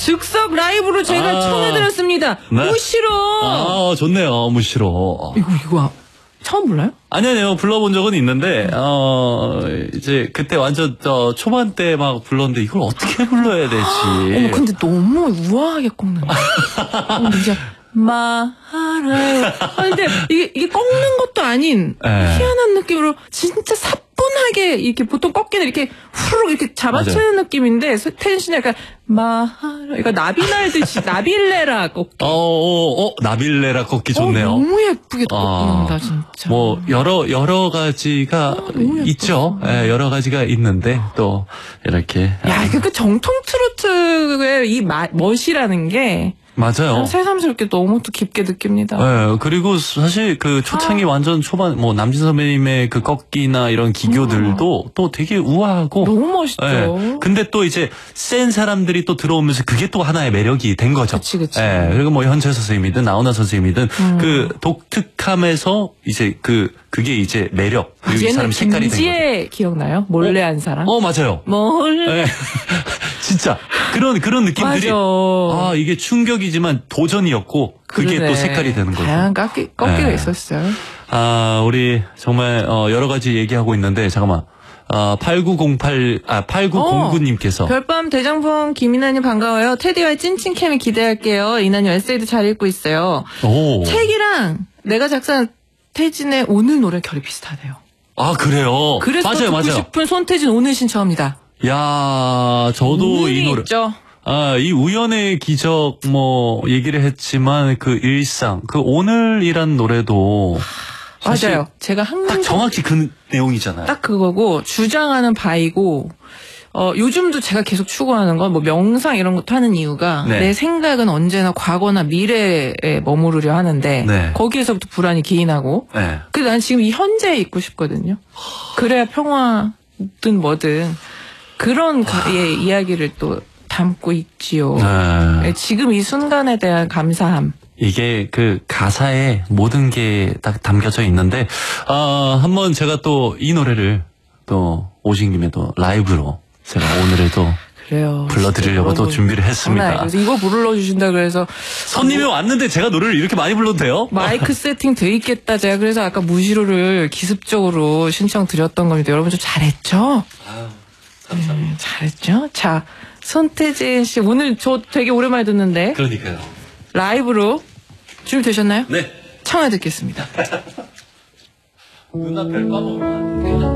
즉석 라이브로 제가 청해드렸습니다. 네. 무시로. 좋네요. 무시로. 이거 처음 불러요? 아니요. 불러본 적은 있는데, 이제 그때 완전 초반 때 막 불렀는데 이걸 어떻게 불러야 되지? 근데 너무 우아하게 꺾는 거야. 진짜 말아요. 근데 이게 꺾는 것도 아닌 희한한 느낌으로 진짜 사뿐하게 이렇게 보통 꺾기는 이렇게 후루룩 이렇게 잡아치는 느낌인데 텐션이 약간 말아요. 이거 나비 날듯이 나빌레라 꺾기. 나빌레라 꺾기 좋네요. 너무 예쁘게 꺾는다 진짜. 뭐 여러 가지가 있죠. 여러 가지가 있는데 또 이렇게. 야, 그 정통 트로트의 이 멋이라는 게. 맞아요. 새삼스럽게 너무 또 깊게 느낍니다. 네, 그리고 사실 그 초창기 완전 초반, 뭐, 남진 선배님의 그 꺾기나 이런 기교들도 또 되게 우아하고. 너무 멋있죠. 네, 근데 또 이제 센 사람들이 또 들어오면서 그게 또 하나의 매력이 된 거죠. 그치. 네, 그리고 뭐 현철 선생님이든 나훈아 선생님이든 그 독특함에서 이제 그게 이제 매력. 그리고 이 사람이 색깔이 된 거죠. 김지혜 기억나요? 몰래 한 사람? 맞아요. 몰래. 네. 진짜. 그런 느낌들이. 맞아. 이게 충격이지만 도전이었고, 그게 또 색깔이 되는 거죠. 다양한 꺾기가 있었어요. 우리 정말, 여러 가지 얘기하고 있는데, 잠깐만. 8909님께서. 별밤 대장봉 김이나님 반가워요. 테디와의 찐찐캠을 기대할게요. 이나님 에세이도 잘 읽고 있어요. 책이랑 내가 작사한 태진의 오늘 노래 결이 비슷하대요. 그래요? 그래서 맞아요. 듣고 싶은 손태진 오늘 신청합니다. 야, 저도 이 노래. 있죠. 이 우연의 기적 얘기를 했지만 그 일상, 그 오늘이란 노래도 맞아요. 제가 항상 딱 정확히 그 내용이잖아요. 딱 그거고 주장하는 바이고 요즘도 제가 계속 추구하는 건 뭐 명상 이런 것도 하는 이유가 내 생각은 언제나 과거나 미래에 머무르려 하는데 거기에서부터 불안이 기인하고 근데 난 지금 이 현재에 있고 싶거든요. 그래야 평화든 뭐든 그런 이야기를 또 담고 있지요. 지금 이 순간에 대한 감사함. 이게 그 가사에 모든 게 딱 담겨져 있는데 한번 제가 또 이 노래를 또 오신 김에 또 라이브로 제가 오늘에도 그래요. 불러드리려고 또 준비를 했습니다. 그래서 이거 불러주신다 그래서 손님이 왔는데 제가 노래를 이렇게 많이 불러도 돼요? 마이크 세팅 돼 있겠다. 제가 그래서 아까 무시로를 기습적으로 신청 드렸던 겁니다. 여러분 좀 잘했죠? 감사합니다. 잘했죠? 자, 손태진 씨 오늘 저 되게 오랜만에 듣는데 그러니까요. 라이브로 준비되셨나요? 네. 청해 듣겠습니다. 누나 별 까먹으면 안 돼.